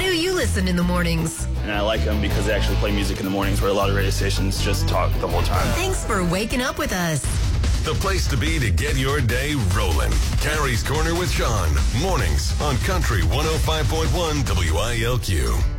do you listen in the mornings? And I like them because they actually play music in the mornings where a lot of radio stations just talk the whole time. Thanks for waking up with us. The place to be to get your day rolling. Carrie's Corner with Sean. Mornings on Country 105.1 WILQ.